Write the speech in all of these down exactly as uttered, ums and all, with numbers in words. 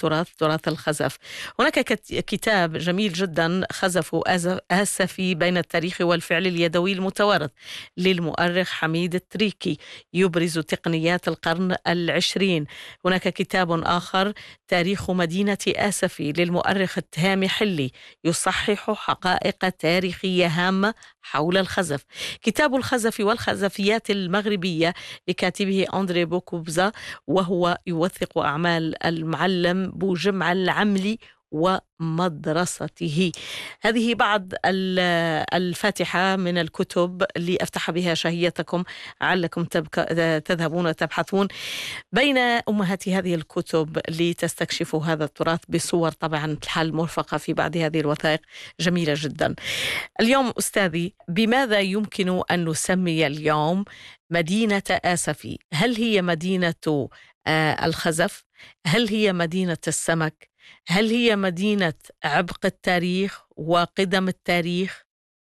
التراث، تراث الخزف. هناك كتاب جميل جدا، خزف آسفي بين التاريخ والفعل اليدوي المتوارث للمؤرخ حميد التريكي، يبرز تقنيات القرن العشرين. هناك كتاب آخر، تاريخ مدينة آسفي للمؤرخ التهامي حلي، يصحح حقائق تاريخية هامة حول الخزف. كتاب الخزف والخزفيات المغربية لكاتبه أندري بوكوبزا، وهو يوثق أعمال المعلم بوجمع العملي ومدرسته. هذه بعض الفاتحة من الكتب لأفتح بها شهيتكم، علكم تذهبون تبحثون بين أمهات هذه الكتب لتستكشفوا هذا التراث بصور طبعا الحال مرفقة في بعض هذه الوثائق جميلة جدا. اليوم أستاذي، بماذا يمكن أن نسمي اليوم مدينة آسفي؟ هل هي مدينة الخزف؟ هل هي مدينة السمك؟ هل هي مدينة عبق التاريخ وقدم التاريخ؟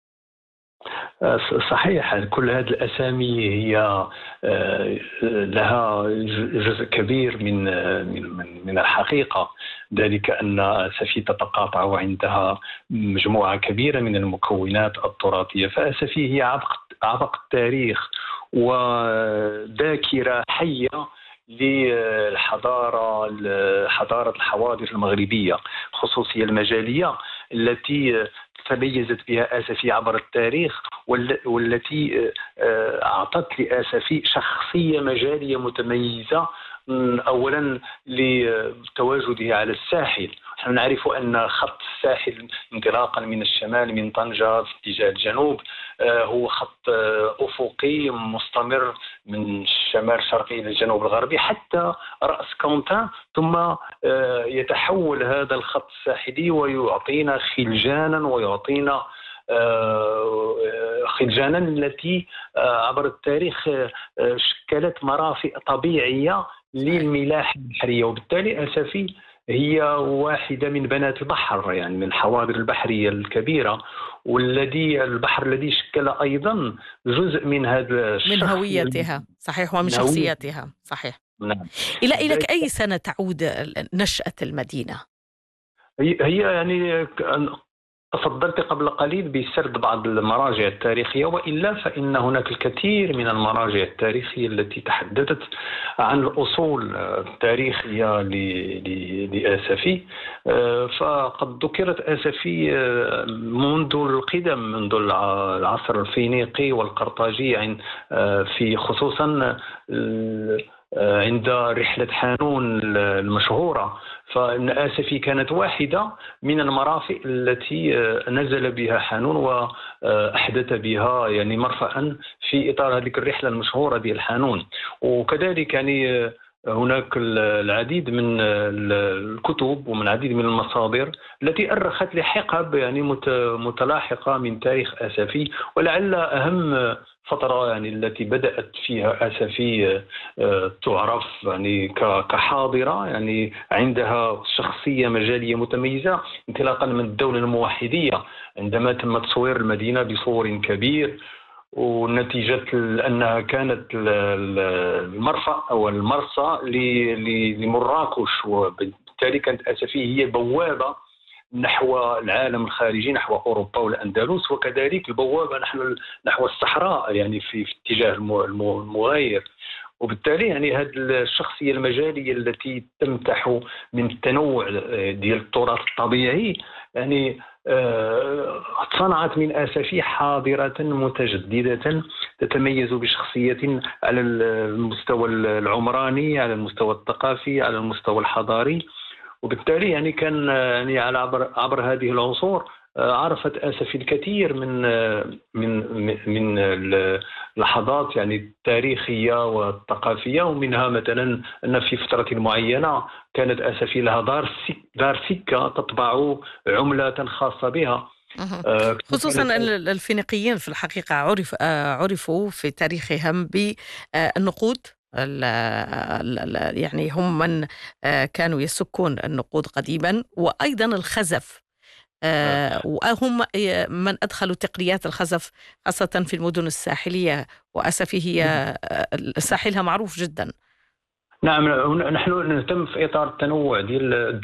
صحيح، كل هذه الأسامي هي لها جزء كبير من من من الحقيقة، ذلك أن آسفي تتقاطع عندها مجموعة كبيرة من المكونات التراثية. فآسفي هي عبق عبق التاريخ وذاكرة حية للحضارة حضارة الحواضر المغربية، خصوصية المجالية التي تميزت بها آسفي عبر التاريخ، والتي أعطت لآسفي شخصية مجالية متميزة. أولا لتواجده على الساحل، نحن نعرف أن خط الساحل انطلاقا من الشمال من طنجة في اتجاه الجنوب هو خط أفقي مستمر من الشمال الشرقي إلى الجنوب الغربي حتى رأس كونتان، ثم يتحول هذا الخط الساحلي ويعطينا خلجانا ويعطينا خلجانا التي عبر التاريخ شكلت مرافئ طبيعية للملاحة البحرية. وبالتالي آسفي هي واحدة من بنات البحر، يعني من الحواضر البحرية الكبيرة، والذي البحر الذي شكل أيضا جزء من هذا من هويتها. صحيح، ومن شخصيتها. صحيح. نعم. إلى إلى أي سنة تعود نشأة المدينة؟ هي يعني تفضلت قبل قليل بسرد بعض المراجع التاريخية، وإلا فإن هناك الكثير من المراجع التاريخية التي تحدثت عن الأصول التاريخية لآسفي. فقد ذكرت آسفي منذ القدم، منذ العصر الفينيقي والقرطاجي، في خصوصا عند رحلة حانون المشهورة، فإن آسفي كانت واحدة من المرافئ التي نزل بها حانون وأحدث بها يعني مرفأ في إطار هذه الرحلة المشهورة ديال حانون. وكذلك يعني هناك العديد من الكتب ومن العديد من المصادر التي أرخت لحقب يعني متلاحقة من تاريخ آسفي، ولعل أهم فترة يعني التي بدأت فيها آسفي تعرف يعني كحاضرة، يعني عندها شخصية مجالية متميزة انطلاقا من الدولة الموحدية، عندما تم تصوير المدينة بصور كبير، ونتيجة أنها كانت المرفأ أو المرسى لمراكش، وبالتالي كانت آسفي هي بوابة نحو العالم الخارجي، نحو أوروبا والأندلس، وكذلك البوابة نحو نحو الصحراء يعني في, في اتجاه المغاير. وبالتالي يعني هذه الشخصية المجالية التي تمتح من التنوع ديال التراث الطبيعي يعني صنعت من آسفي حاضرة متجددة تتميز بشخصية على المستوى العمراني، على المستوى الثقافي، على المستوى الحضاري. وبالتالي يعني كان يعني على عبر عبر هذه العصور عرفت آسفي الكثير من من من اللحظات يعني التاريخية والثقافية، ومنها مثلا أن في فترة معينة كانت آسفي لها دار دار سكة تطبع عملة خاصة بها. خصوصا الفينيقيين في الحقيقة عرف عرفوا في تاريخهم بالنقود، يعني هم من كانوا يسكون النقود قديما، وأيضا الخزف، وهم من أدخلوا تقنيات الخزف خاصة في المدن الساحلية، وآسفي هي ساحلها معروف جدا. نعم، نحن نهتم في إطار التنوع ديال